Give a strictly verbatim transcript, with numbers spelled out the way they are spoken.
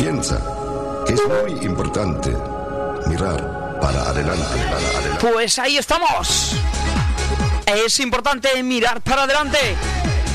Piensa que es muy importante mirar para adelante, para adelante. Pues ahí estamos. Es importante mirar para adelante.